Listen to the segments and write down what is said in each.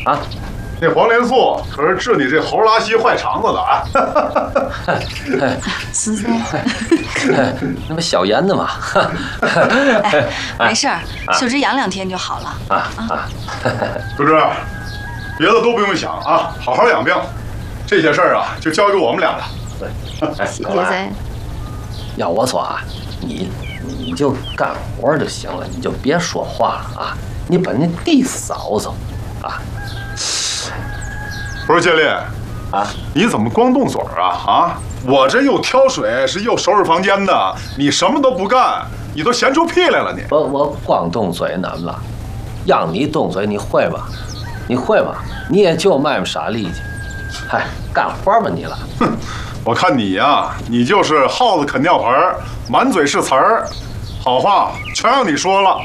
啊？ 那黄连素可是治你这猴拉稀坏肠子的啊！ 实在， 那不消炎的嘛。 没事儿，秀芝养2天就好了。 秀芝，别的都不用想啊，好好养病。这些事儿啊，就交给我们俩了。 对， 谢谢。 要我说啊，你就干活就行了，你就别说话了啊！你把那地扫扫啊！ 不是建立啊， 你怎么光动嘴啊？啊，我这又挑水是又收拾房间的，你什么都不干，你都闲出屁来了你！ 我光动嘴难了，让你动嘴你会吗？你会吗？你也就卖傻力气，嗨，干活吧你了。 哼，我看你呀，你就是耗子啃尿盆，满嘴是词儿，好话全让你说了。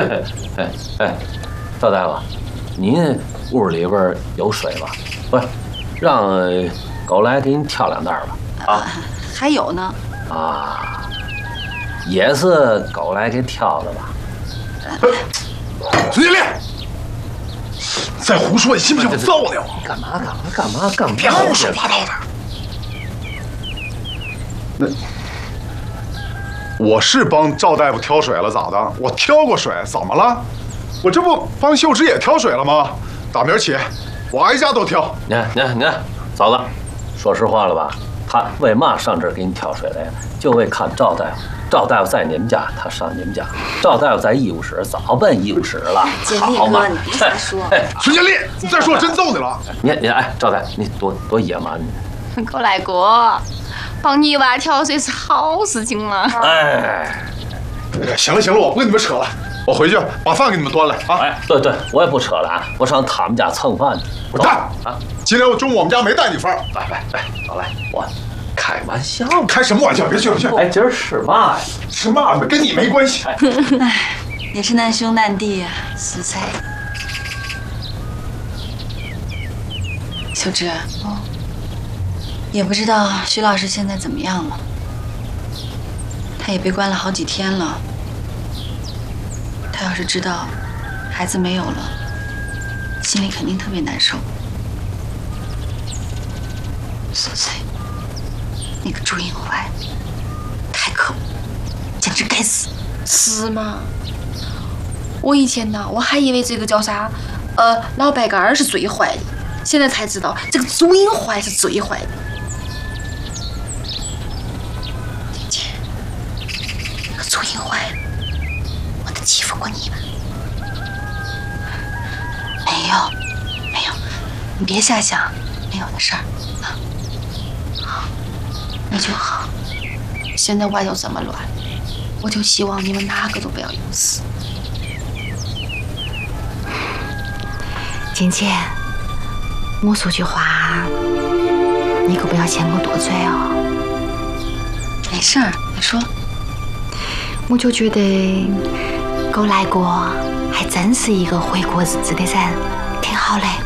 赵大夫，您屋里边有水吗？不是，让狗来给你挑2袋吧。啊， 还有呢。 啊，也是狗来给挑的吧？ 孙建立，再胡说，你信不信我揍你？ 干嘛？ 别胡说八道的。那我是帮赵大夫挑水了，咋的？我挑过水，怎么了？我这不帮秀芝也挑水了吗？打明儿起，我挨家都挑。 你看，嫂子，说实话了吧？他为嘛上这儿给你挑水来呀？就为看赵大夫。赵大夫在你们家，他上你们家；赵大夫在医务室，早奔医务室了。 建立哥，你别瞎说。 孙建立，你再说我真揍你了！ 你哎，赵大夫，你多野蛮你！ 狗来哥，帮你娃挑水是好事情嘛。 哎， 行了，我不跟你们扯了，我回去把饭给你们端来啊！ 哎，对，我也不扯了啊，我上他们家蹭饭去。 滚蛋啊！今天中午我们家没带你饭。 来，老来，我开玩笑， 开什么玩笑？别去！ 哎，今儿吃嘛呀？ 吃嘛跟你没关系。 哎，也是难兄难弟呀，实在。秀芝，也不知道徐老师现在怎么样了。他也被关了好几天了。他要是知道孩子没有了，心里肯定特别难受。素翠，那个朱英怀太可恶，简直该死！ 是吗？我以前呢，我还以为这个叫啥，老白干儿是最坏的，现在才知道这个朱英怀是最坏的。婷姐，那个朱英怀，我能欺负过你吗？ 没有，你别瞎想，没有的事儿啊。好，那就好。 现在外头这么乱，我就希望你们哪个都不要有事。 金姐，我说句话，你可不要嫌我多嘴哦。没事儿，你说。我就觉得狗来过还真是一个会过日子的人，挺好嘞。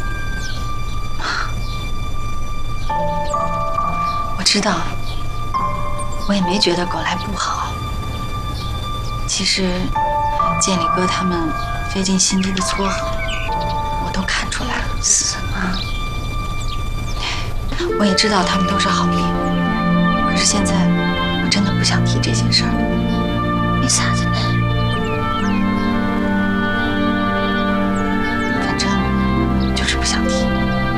我知道，我也没觉得狗来不好。其实建里哥他们费尽心机的撮合，我都看出来了。是吗？我也知道他们都是好意，可是现在我真的不想提这些事儿。为啥子呢？反正就是不想提。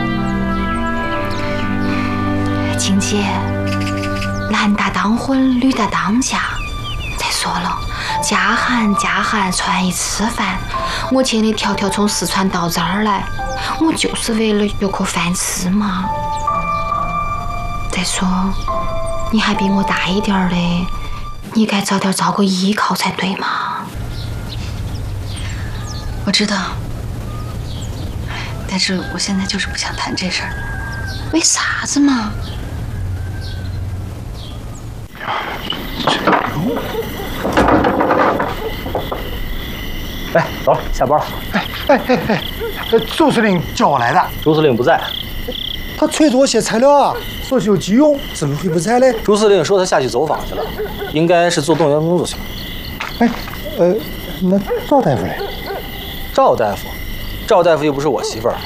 金姐，男大当婚，女大当嫁。再说了，家寒穿衣吃饭，我千里迢迢从四川到这儿来，我就是为了有口饭吃嘛。再说，你还比我大一点儿嘞，你该早点找个依靠才对嘛。我知道，但是我现在就是不想谈这事儿。为啥子嘛？ 哎，走了，下班了。 朱司令叫我来的。 朱司令不在， 他催着我写材料啊，说是有急用，怎么会不在嘞？ 朱司令说他下去走访去了，应该是做动员工作去了。 哎，那赵大夫嘞？ 赵大夫又不是我媳妇儿，